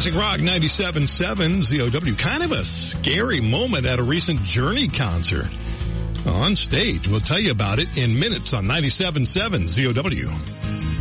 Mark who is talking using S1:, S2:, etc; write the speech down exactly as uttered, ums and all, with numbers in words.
S1: Classic Rock ninety-seven point seven Z O W. Kind of a scary moment at a recent Journey concert. On stage. We'll tell you about it in minutes on ninety-seven point seven Z O W.